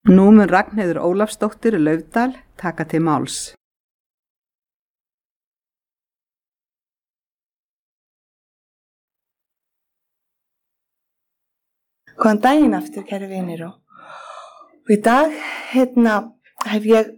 Nú mun Ragnheiður Ólafsdóttir Laufdal taka til máls. Góðan daginn aftur, kæru vinir, og í dag hef ég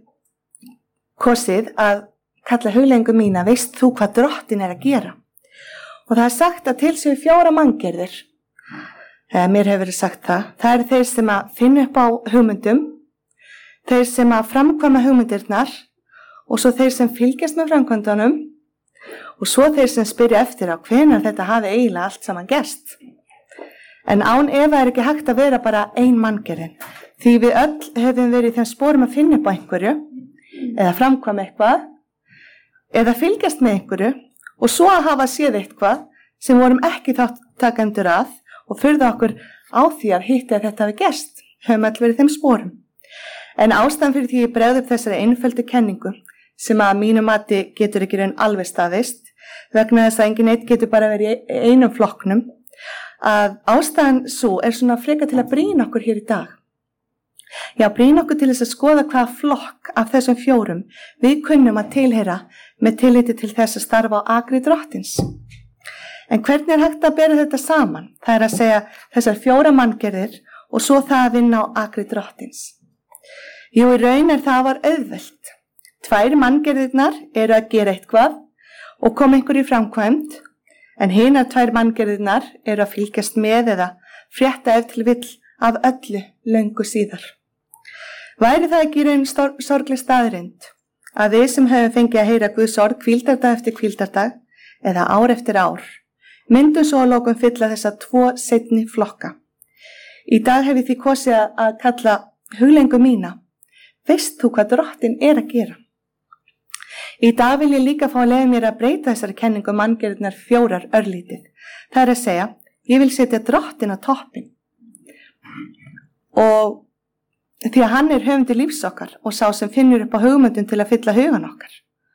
kosið að kalla hugleiðingu mína Veist þú hvað Drottinn er að gera? Og það er sagt að til séu 4 manngerðir. Mér hefur verið sagt það. Það eru þeir sem að finna upp á hugmyndum, þeir sem að framkvæma hugmyndirnar og svo þeir sem fylgjast með framkvæmdunum og svo þeir sem spyrja eftir á hvenær þetta hafi eiginlega allt saman gerst. En án efa er ekki hægt að vera bara ein manngerðin, því við öll höfum verið í þeim sporum að finna upp á einhverju eða framkvæma eitthvað eða fylgjast með einhverju og svo að hafa séð eitthvað sem vorum ekki þáttakendur að og furða okkur á því að hitta að þetta hafi gerst, höfum öll verið þeim sporum. En ástæðan fyrir því ég bregð upp þessari einföldu kenningu sem að mínu mati getur ekki raun alveg staðist vegna þess að enginn einn getur bara verið í einum flokknum, að ástæðan svo er svona frekar til að brýna okkur hér í dag. Já, brýna okkur til þess að skoða hvaða flokk af þessum 4 við kunnum að tilheyra með tilliti til þess að starfa á akri Drottins. En hvernig er hægt að bera þetta saman? Það er að segja þessar 4 manngerðir og svo það að vinna á akri Drottins. Jú, í raun það var auðvelt. 2 manngerðirnar eru að gera eitthvað og koma einhverju í framkvæmd, en hinar 2 manngerðirnar eru að fylgjast með eða frétta ef til vill af öllu löngu síðar. Væri það ekki í raun sorgleg staðreynd að við sem höfum fengið að heyra Guðs orð hvíldardag eftir hvíldardag eða ár eftir ár, myndum svo að lokum fylla þessa 2 seinni flokka. Í dag hef ég því kosið að kalla hugleiðingu mína Veist þú hvað Drottinn er að gera? Í dag vil ég líka fá að leyfa mér að breyta þessari kenningu manngerðirnar 4 örlítið. Það er að segja, ég vil setja Drottinn á toppinn. Og því að hann er höfundur lífs okkar og sá sem finnur upp á hugmyndum til að fylla hugan okkar.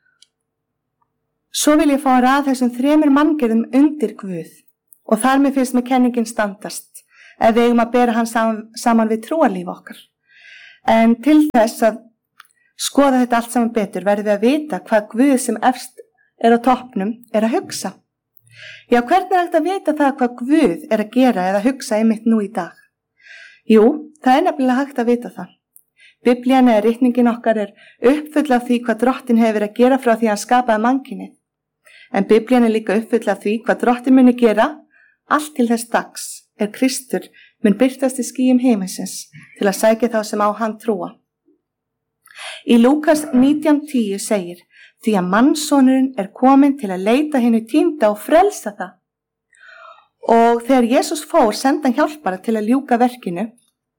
Svo vil ég fá að raða þessum 3 manngerðum undir Guð og þar með finnst með kenningin standast ef við eigum að bera hann saman við trúarlíf okkar. En til þess að skoða þetta allt saman betur verðum við að vita hvað Guð sem efst er á toppnum er að hugsa. Já, hvernig er hægt að vita það hvað Guð er að gera eða hugsa einmitt nú í dag? Jú, það er nefnilega hægt að vita það. Biblían eða ritningin okkar er uppfull af því hvað Drottinn hefur verið að gera frá því hann skapaði mannkynið. En Biblían er líka uppfull af því hvað Drottinn muni gera allt til þess dags er Kristur mun birtast í skýjum heimsins til að sækja þá sem á hann trúa. Í Lúkas 19:10 segir, því að mannssonurinn er kominn til að leita hinu týnda og frelsa það. Og þegar Jesús fór, sendi hann hjálpara til að ljúka verkinu.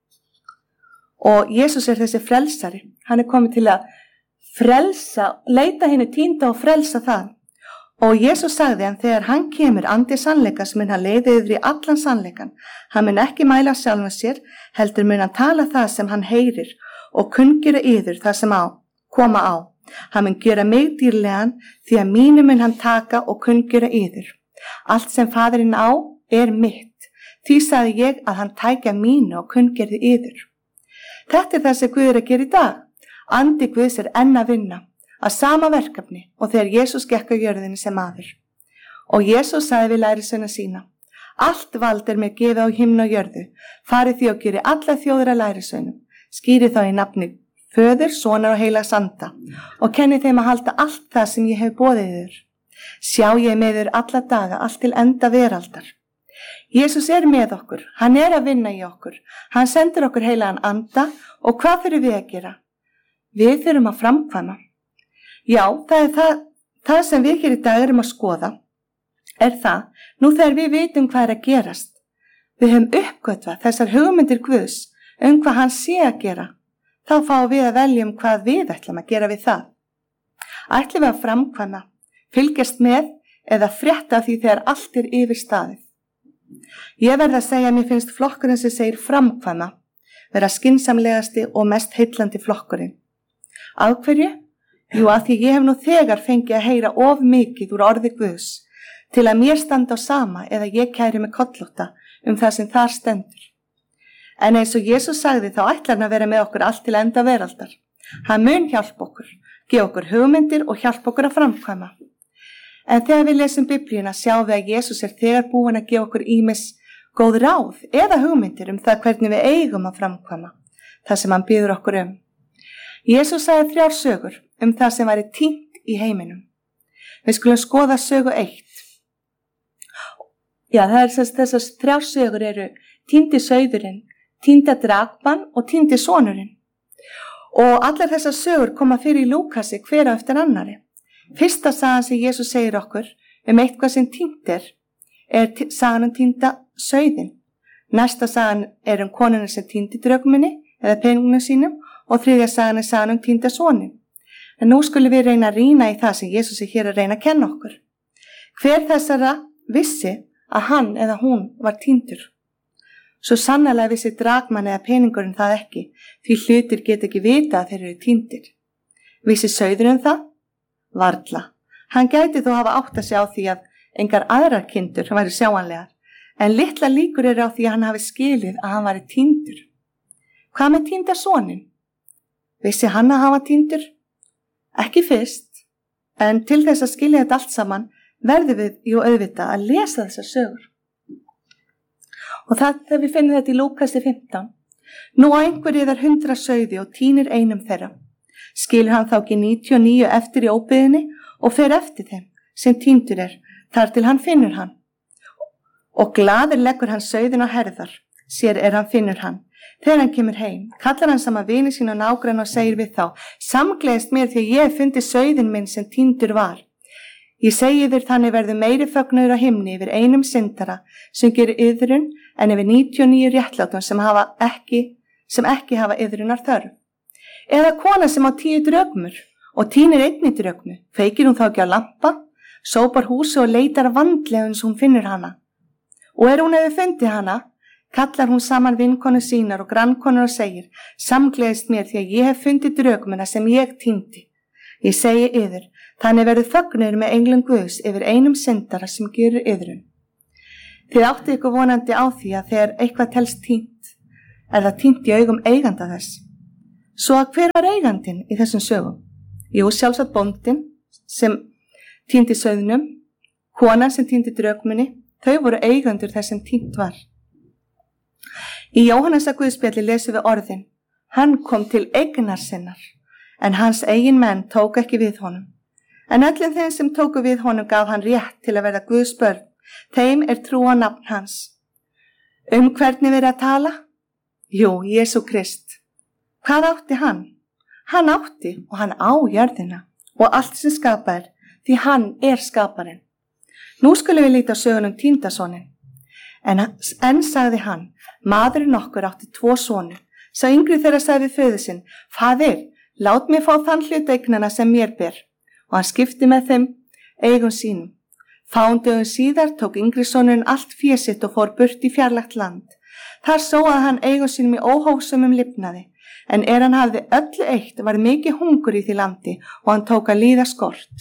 Og Jesús er þessi frelsari. Hann er kominn til að frelsa, leita hinu týnda og frelsa það. Og Jesús sagði hann, þegar hann kemur andi sannleikas mun hann leiða yfir í allan sannleikan. Hann mun ekki mæla sjálfan sér, heldur mun hann tala það sem hann heyrir og kunngera yður það sem koma á. Hann mun gera mig dýrlegan því að mínu mun hann taka og kunngera yður. Allt sem Faðirinn á er mitt. Því sagði ég að hann tækja mínu og kunngerði yður. Þetta er það sem Guð er að gera í dag. Andi Guðs er enn að vinna að sama verkefni og þegar Jesús gekk á jörðinni sem maður. Og Jesús sagði við lærisveina sína, allt vald er mér gefið á himni og jörðu, farið því og geri alla þjóðir að lærisveinum, skýri þá í nafni Föður, Sonar og Heilags Anda og kenni þeim að halda allt það sem ég hef boðið yður. Sjá ég með yður alla daga, allt til enda veraldar. Jesús er með okkur, hann er að vinna í okkur, hann sendir okkur Heilagan Anda og hvað þurfum við að gera? Við þurfum að framkvæma. Já, það er það sem við hér í dag erum að skoða, er það, nú þegar við vitum hvað er að gerast. Við höfum uppgötvað þessar hugmyndir Guðs hvað hann sé að gera, þá fáum við að velja hvað við ætlum að gera við það. Ætlum við að framkvæma, fylgjast með eða frétta því þegar allt er yfir staðið. Ég verð að segja að mér finnst flokkurinn sem segir framkvæma vera skynsamlegasti og mest heillandi flokkurinn. Af hverju? Jú, að því ég hef nú þegar fengið að heyra of mikið úr orði Guðs til að mér standa á sama eða ég kæri mig kollótta það sem þar stendur. En eins og Jesús sagði þá ætlar hann að vera með okkur allt til enda veraldar. Hann mun hjálpa okkur, gefa okkur hugmyndir og hjálpa okkur að framkvæma. En þegar við lesum Biblíuna sjáum við að Jesús þegar búinn að gefa okkur ýmis góð ráð eða hugmyndir það hvernig við eigum að framkvæma það sem hann biður okkur Jesús sagði 3 sögur það sem væri týnt í heiminum. Við skulum skoða sögu 1. Já, þessar 3 sögur eru týndi sauðurinn, týnda drakmann og týndi sonurinn. Og allar þessar sögur koma fyrir í Lúkasi hver eftir annari. Fyrsta sagan sem Jesús segir okkur eitthvað sem týnt er sagan týnda sauðinn. Næsta sagan er konuna sem týndi drögminni eða peningum sínum og þriðja sagan er sagan týnda soninn. En nú skulum við reyna að rýna í það sem Jesús hér að reyna að kenna okkur. Hver þessara vissi að hann eða hún var týndur? Svo sannarlega vissi drakmann eða peningurinn það ekki, því hlutir get ekki vita að þeir eru týndir. Vissi sauðurinn það? Varla. Hann gæti þó hafa átt að sjá því að engar aðrar kindur væri sjáanlegar, en litla líkur eru á því að hann hafi skilið að hann væri týndur. Hvað með týnda soninn? Vissi hann að hann var týndur? Ekki fyrst, en til þess að skilja þetta allt saman verðum við auðvitað að lesa þessar sögur. Og þegar við finnum þetta í Lúkasi 15. Nú á einhverju 100 sauði og týnir einum þeirra. Skilur hann þá ekki 99 eftir í óbyggðinni og fer eftir þeim sem týndur þar til hann finnur hann. Og glaður leggur hann sauðin á herðar, sér hann finnur hann. Þegar hann kemur heim, kallar hann saman vini sín og nágranna og segir við þá: Samgleðist mér því að ég hef fundið sauðin minn sem týndur var. Ég segi þér þannig verður meiri fögnuður á himni yfir einum syndara sem gerir iðrun en yfir 99 réttlátum sem ekki hafa iðrunar þörf. Eða kona sem á 10 drögmur og týnir einni drögmu, feikir hún þá ekki á lampa, sópar húsi og leitar vandlega uns hún finnur hana. Og hún hefur fundið hana, kallar hún saman vinkonu sínar og grannkonur og segir: Samgleðist mér því að ég hef fundið drögmuna sem ég týndi. Ég segi yður, þannig verður fögnuður með englum Guðs yfir einum syndara sem gerir iðrun. Þið áttið ykkur vonandi á því að þegar eitthvað telst týnt, það týnt í augum eiganda þess. Svo að hver var eigandinn í þessum sögum? Jú, sjálfsagt bóndinn sem týndi sauðnum, konan sem týndi drögmunni, þau voru eigendur þess sem týnt var. Í Jóhannesa Guðspjalli lesum við orðin: Hann kom til eignar sinnar, en hans eigin menn tók ekki við honum. En öllum þeim sem tóku við honum gaf hann rétt til að verða Guðs börn, þeim trú á nafn hans. Hvernig við að tala? Jú, Jesú Krist. Hvað átti hann? Hann átti og hann á jörðina og allt sem skapar, því hann skaparinn. Nú skulum við líta á sögunum týnda soninn. En sagði hann: Maðurinn okkur átti 2 soni. Sá yngri þeirra sagði við föður sinn: Faðir, lát mig fá þann hluta eignanna sem mér ber. Og hann skipti með þeim eigum sínum. Fáum dögum síðar tók yngri sonurinn allt fé sitt og fór burt í fjarlægt land. Þar sóaði hann eigum sínum í óhófsömum lifnaði, en hann hafði öllu eitt var mikið hungur í því landi og hann tók að líða skort.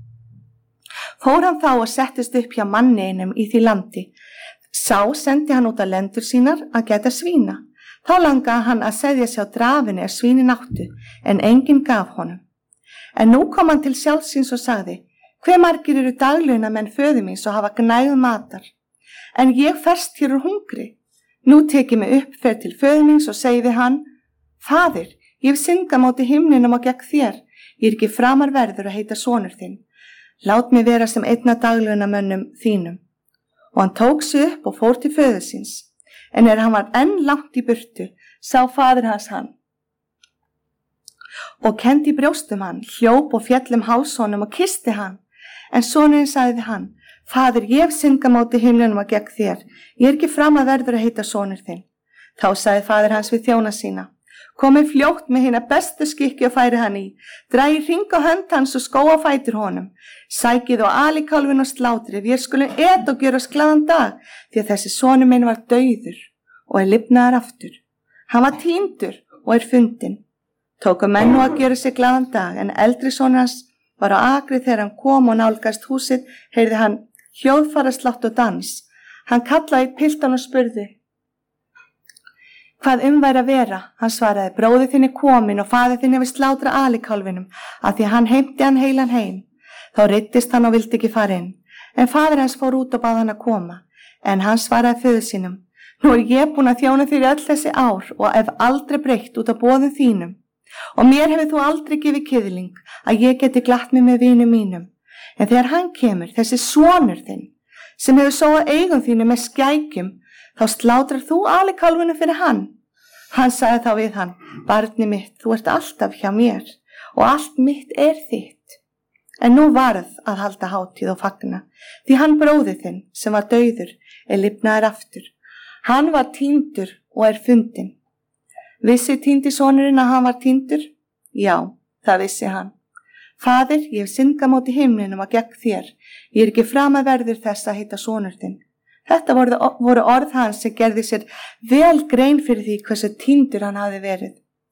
Fór hann þá og settist upp hjá manni einum í því landi. Sá sendi hann út að lendur sínar að gæta svína. Þá langaði hann að seðja sig á drafinni svínin áttu, en enginn gaf honum. En nú kom hann til sjálfsins og sagði: Hve margir eru daglaunamenn föður míns og hafa gnægð matar? En ég ferst hér úr hungri. Nú tek ég mig upp, fer til föður míns og segi við hann: Faðir, ég hef syndgað móti himninum og gegn þér. Ég ekki framar verður að heita sonur þinn. Lát mig vera sem einn af daglaunamönnum þínum. Og hann tók sig upp og fór til föður síns. En hann var enn langt í burtu, sá faðir hans hann. Og kenndi í brjóstum hann, hljóp og féll háls honum og kyssti hann. En sonurinn sagði við hann: Faðir, ég hef syndgað móti himninum og gegn þér. Ég ekki framar verður að heita sonur þinn. Þá sagði faðir hans við þjóna sína: Komið fljótt með hina bestu skikki og færi hann í. Dragið hring á hönd hans og skóa fætur honum. Sækið og alikálfin og slátrið, við skulum et og gjöra oss glaðan dag, því að þessi sonur minn var dauður og lifnaður aftur. Hann var týndur og fundinn. Tóku menn nú að gjöra sig glaðan dag, en eldri sonur hans var á akri þegar hann kom og nálgast húsið, heyrði hann hljóðfæraslátt og dans. Hann kallaði piltan og spurði: hvað væri að vera? Hann svaraði, bróðir þinn kominn og faðir þinn hefur slátrað alikálfinum af því að hann heimti hann heilan heim. Þá reiddist hann og vildi ekki fara inn. En faðir hans fór út og bað hann að koma. En hann svaraði föður sínum, nú ég búin að þjóna þér öll þessi ár og hef aldrei breytt út af boðum þínum. Og mér hefur þú aldrei gefið kiðling að ég geti glatt mig með vinum mínum. En þegar hann kemur, þessi sonur þinn, sem hefur sóað eigum þínu með skækjum, þá slátrar þú alikálfinu fyrir hann. Hann sagði þá við hann, barni mitt, þú ert alltaf hjá mér og allt mitt þitt. En nú varð að halda hátíð og fagna, því hann bróðir þinn sem var dauður lifnaður aftur. Hann var týndur og fundinn. Vissi týndi sonurinn að hann var týndur? Já, það vissi hann. Faðir, ég hef syndgað móti himninum og gegn þér. Ég ekki framaverður þess að heita sonur þinn. Þetta voru orð hans sem gerði sér vel grein fyrir því hversu týndur hann hafi verið.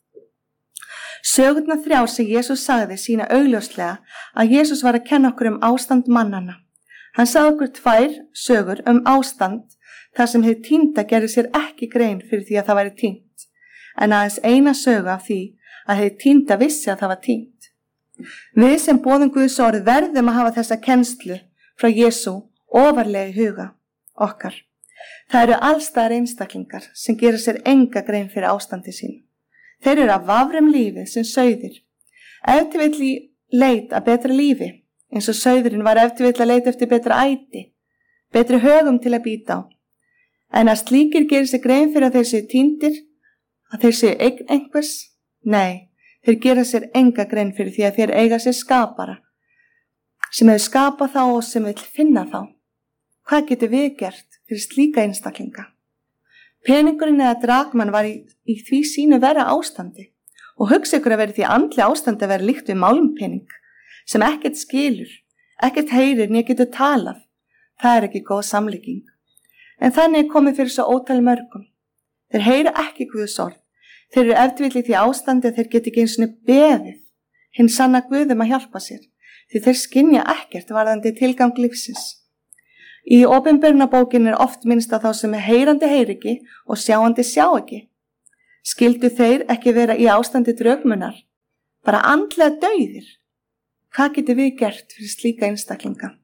Sögurnar 3 sem Jesús sagði sína augljóslega að Jesús var að kenna okkur ástand mannanna. Hann sagði okkur 2 sögur ástand þar sem hið týnda gerði sér ekki grein fyrir því að það væri týnt, en aðeins eina sögu af því að hið týnda vissi að það var týnt. Við sem boðum Guðs orð verðum að hafa þessa kennslu frá Jesú ofarlega í huga okkar. Það eru allstaðar einstaklingar sem gera sér enga grein fyrir ástandi sínu. Þeir eru að vafra lífið sem sauðir. Ef til vill í leit að betra lífi, eins og sauðurinn var ef til vill að leita eftir betra æti, betri högum til að býta á. En að slíkir gerir sér grein fyrir að þeir séu týndir, að þeir séu eign einhvers? Nei, þeir gera sér enga grein fyrir því að þeir eiga sér skapara, sem hefur skapað þá og sem vill finna þá. Hvað getur við gert fyrir slíka einstaklinga? Peningurinn eða drakmann var í því sínu vera ástandi og hugsa ykkur að vera því andli ástandi að vera líkt við málmpening sem ekkert skilur, ekkert heyrir né getur talað. Það er ekki góð samlíking. En þannig komið fyrir svo ótal mörgum. Þeir heyra ekki Guðs orð. Þeir eru ef til vill í því ástandi að þeir geti ekki einu sinni beðið hinn sanna Guðum að hjálpa sér, því þeir skynja ekkert varðandi tilgang lífsins. Í opinberunarbókinni oft minnst á þá sem heyrandi heyri ekki og sjáandi sjá ekki. Skyldu þeir ekki vera í ástandi draugmunar, bara andlega dauðir? Hvað getur við gert fyrir slíka einstaklinga?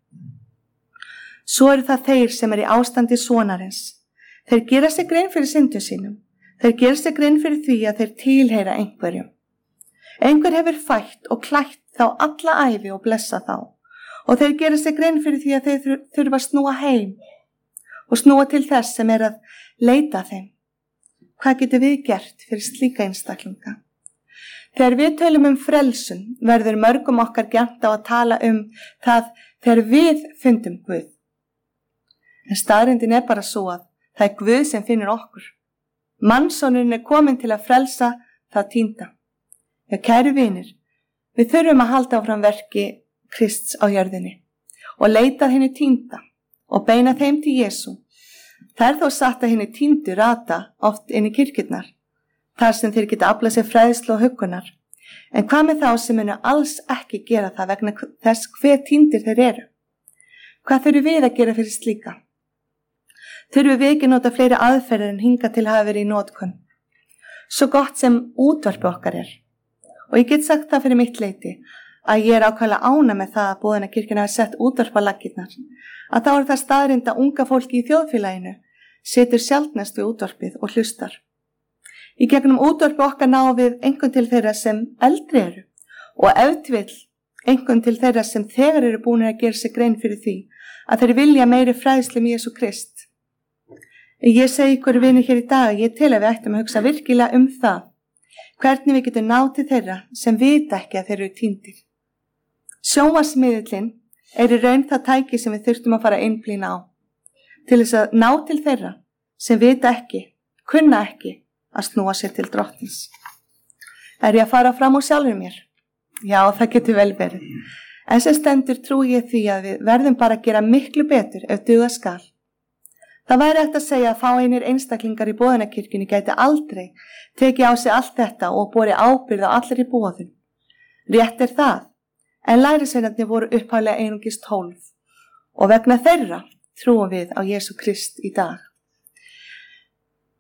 Svo eru það þeir sem í ástandi sonarins. Þeir gera sér grein fyrir syndum sínum. Þeir gera sér grein fyrir því að þeir tilheyra einhverjum. Einhver hefur fætt og klætt þá alla ævi og blessa þá. Og þeir gera sér grein fyrir því að þeir þurfa að snúa heim og snúa til þess sem að leita þeim. Hvað getur við gert fyrir slíka einstaklinga? Þegar við tölum frelsun verður mörgum okkar gjarnt á að tala það þegar við fundum Guð. En staðreyndin bara svo að það er Guð sem finnur okkur. Mannssonurinn kominn til að frelsa það týnda. Já, kæru vinir, við þurfum að halda áfram verki Krists á jörðinni og leitað henni týnda og beina þeim til Jesú. Það er þó satt að henni týndu rata oft inn í kirkjurnar, þar sem þeir geta aflað sér fræðslu og huggunar. En hvað með þá sem munu alls ekki gera það vegna þess hver týndir þeir eru? Hvað þurfum við að gera fyrir slíka? Þurfum við ekki nota fleiri aðferðir en hingað til hafa verið í notkun? Svo gott sem útvarpi okkar er. Og ég get sagt það fyrir mitt leyti, að ég ákvæmlega ána með það að Boðunarkirkjan hafi sett útvarp á laggirnar, að þá það staðreynd að unga fólki í þjóðfélaginu situr sjaldnast við útvarpið og hlustar. Í gegnum útvarpi okkar náum við einhvern til þeirra sem eldri eru og ef til vill einhvern til þeirra sem þegar eru búin að gera sig grein fyrir því að þeir vilja meiri fræðslu um Jesú Krist. Ég segi ykkur vinir hér í dag, ég tel að við ættum að hugsa virkilega það, hvernig við getum náð til þeirra sem vita ekki að þeir eru týndir. Sjónvarpsmiðillinn í raun það tæki sem við þurftum að fara að einblína á, til þess að ná til þeirra sem vita ekki, kunna ekki að snúa sér til Drottins. Er ég að fara fram úr sjálfur mér? Já, það getur vel verið. En sem stendur trúi ég því að við verðum bara að gera miklu betur ef duga skal. Það væri hægt að segja að fáeinir einstaklingar í Boðunarkirkjunni gæti aldrei tekið á sig allt þetta og borið ábyrgð á allri boðun. Rétt er það, en lærisveinarnir voru upphaflega einungis 12 og vegna þeirra trúum við á Jesú Krist í dag.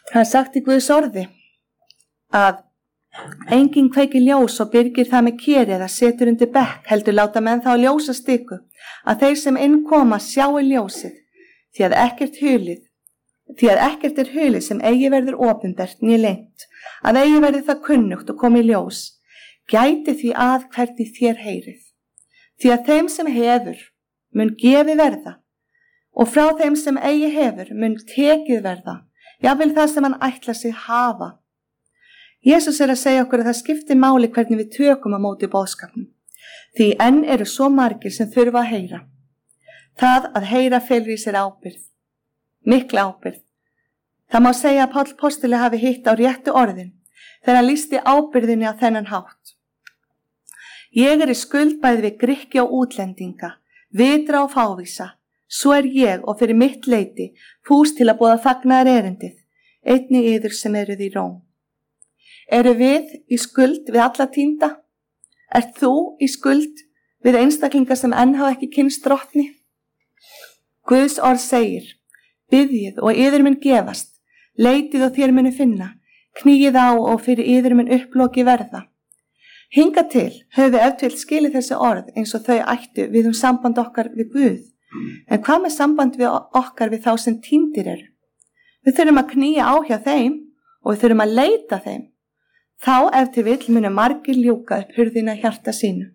Það er sagt í Guðs orði að enginn kveikir ljós og byrgir það með keri eða setur undir bekk, heldur láta menn þá ljósa stiku, að þeir sem inn koma sjái ljósið, því að ekkert er hulið sem eigi verður opinbert né leynt, að eigi verður það kunnugt og komi ljós, gæti því að hvernig þér heyrið. Því að þeim sem hefur mun gefi verða, og frá þeim sem eigi hefur mun tekið verða, jafnvel það sem hann ætlar sig hafa. Jesús er að segja okkur að það skiptir máli hvernig við tökum á móti boðskapnum, því enn eru svo margir sem þurfa að heyra. Það að heyra felur í sér ábyrgð, mikla ábyrgð. Það má segja að Páll postuli hafi hitt á réttu orðin þegar hann lýsti ábyrgðinni á þennan hátt. Ég er í skuld bæði við Grikki og útlendinga, vitra og fávísa, svo er ég og fyrir mitt leyti fús til að boða fagnaðar erindið, einnig yður sem eruð í Róm. Eru við í skuld við alla týnda? Ert þú í skuld við einstaklingar sem enn hafa ekki kynnst drottni? Guðs orð segir, biðjið og yður mun gefast, leitið og þér munu finna, knýið á og fyrir yður mun upploki verða. Hingað til höfum við ef til skilið þessi orð eins og þau ættu við samband okkar við Guð. En hvað með samband við okkar við þá sem týndir eru? Við þurfum að knýja á hjá þeim og við þurfum að leita þeim. Þá ef til vill munu margir ljúka upp hurðina hjarta sínu.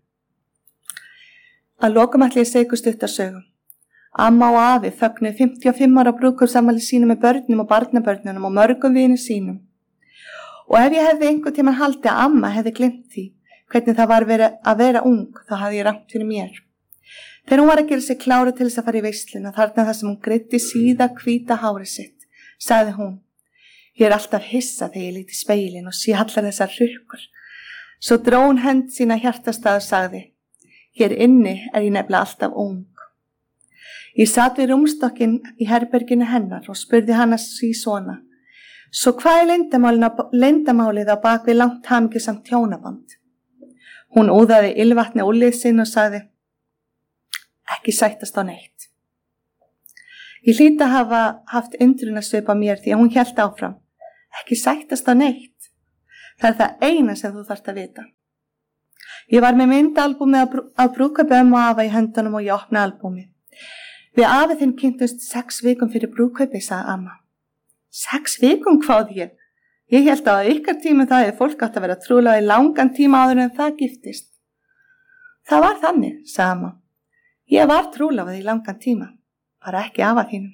Að lokum ætla ég að segja ykkur stuttasögum. Amma og afi fögnuðu 55 ára brúðkaupsafmæli sínu með börnum og barnabörnunum og mörgum vinum sínum. Og ef ég hefði einhvern tímann haldið að amma hefði gleymt því hvernig það var að vera ung, þá hafði ég rangt fyrir mér. Þegar hún var að gera sig klára til þess að fara í veisluna, þarna þar sem hún greiddi síða hvíta hárið sitt, sagði hún, ég er alltaf hissa þegar ég lít í speilin og sé allar þessar hrukkur. Svo dró hún hönd sína hjartastað og sagði, hér inni er ég nefnilega alltaf ung. Ég sat við rúmstokkinn í herberginu hennar og spurði hana því svona, svo hvað er leyndamálið á bak við langt hamingjusamt hjónaband? Hún úðaði ilvatni úlið sinn og sagði, ekki sættast á neitt. Ég hlýt að hafa haft undrunarsvip á mér því að hún hélt áfram, ekki sættast á neitt. Það er það eina sem þú þarft að vita. Ég var með myndalbúmið af brúðkaupi ömmu og afa í höndunum og ég opnaði albúmið. Við afi þinn kynntust 6 vikum fyrir brúðkaupi, sagði amma. 6 vikum, hváði ég. Ég held að ykkar tíma það hefði fólk átt að vera trúlega í langan tíma áður en það giftist. Það var þannig, sagði amma. Ég var trúlega í langan tíma, bara ekki afa þínum.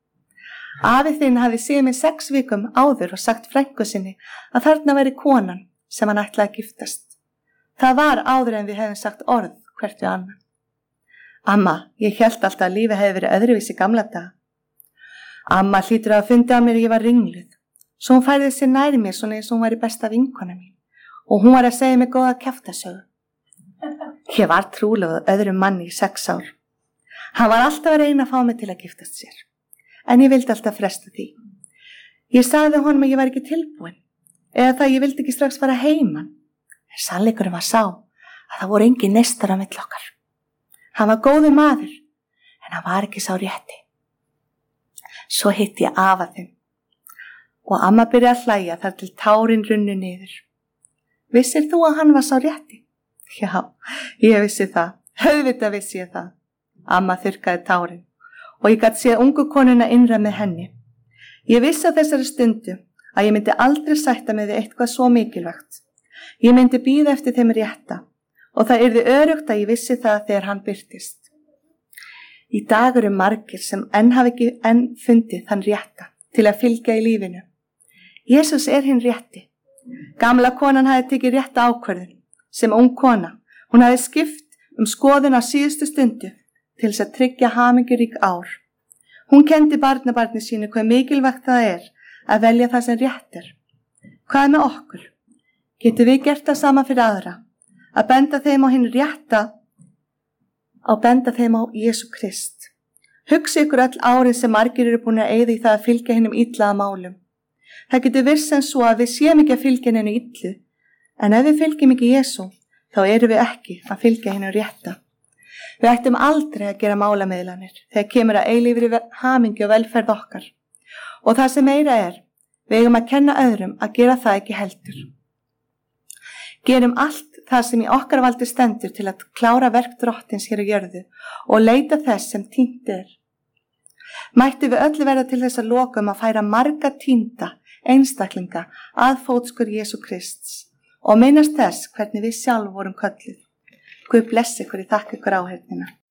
Afi þinn hafði séð mig 6 vikum áður og sagt frænku sinni að þarna væri konan sem hann ætlaði að giftast. Það var áður en við hefum sagt orð hvert við annan. Amma, ég held alltaf að lífið hefði verið öðruvísi gamla daga. Amma hlýtur að fundi á mér ég var ringluð. Svo hún færði sér nær mér svona eins og hún var í besta vinkona mín og hún var að segja mig góða kjaftasögu. Ég var trúlega öðrum manni í 6 ár. Hann var alltaf að reyna að fá mig til að giftast sér, en ég vildi alltaf fresta því. Ég sagði honum að ég var ekki tilbúin, eða það ég vildi ekki strax fara heiman. En sannleikurinn var sá að það voru engin neistar á milli okkar. Hann var góður maður, en hann var ekki sá rétti. Svo hitti ég afa þinn og amma byrjaði að hlæja þar til tárin runnu niður. Vissir þú að hann var sá rétti? Já, ég vissi það. Auðvitað vissi ég það. Amma þurrkaði tárin og ég gat séð ungu konuna innra með henni. Ég vissi á þessari stundu að ég myndi aldrei sætta með eitthvað svo mikilvægt. Ég myndi bíða eftir þeim rétta og það yrði öruggt að ég vissi það þegar hann birtist. Í dag eru margir sem hafa ekki fundið þann rétta til að fylgja í lífinu. Jesús er hinn rétti. Gamla konan hafði tekið rétta ákvörðun sem ung kona. Hún hafði skipt skoðun á síðustu stundu til þess að tryggja hamingjurík ár. Hún kendi barnabarni sínu hvað mikilvægt það er að velja það sem rétt er. Hvað með okkur? Getum við gert það sama fyrir aðra? Að benda þeim á hinn rétta, að benda þeim á Jesú Krist. Hugsi ykkur öll árin sem margir eru búin að eyða í það að fylgja hinnum illaða málum. Það getur virst sem svo að við séum ekki að fylgja hennu illu, en ef við fylgjum ekki Jesú, þá erum við ekki að fylgja hennu rétta. Við ættum aldrei að gera málamiðlanir þegar kemur að eilífri hamingju og velferð okkar. Og það sem meira er, Við eigum að kenna öðrum að gera það ekki heldur. Gerum allt það sem í okkar valdi stendur til að klára verk Drottins hér á jörðu og leita þess sem týnt er. Mættu við öllu verða til þess að lokum að færa marga týnda einstaklinga að fótskör Jesú Krists og minnast þess hvernig við sjálf vorum kölluð. Guð blessi ykkur, ég þakka ykkur áheyrnina.